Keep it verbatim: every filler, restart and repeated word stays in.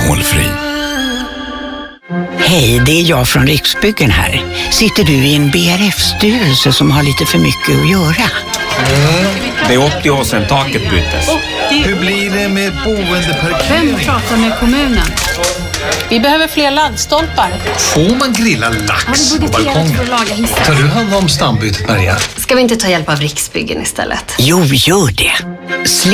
alkoholfri. Hej, det är jag från Riksbyggen här. Sitter du i en B R F-styrelse som har lite för mycket att göra? Mm. Det är åttio år sedan taket byttes. Hur blir det med boendeparkering? Vem pratar med kommunen? Vi behöver fler laddstolpar. Får man grilla lax på balkongen? För att laga hissar. Tar du hand om stambytet, Maria? Ska vi inte ta hjälp av Riksbyggen istället? Jo, gör det.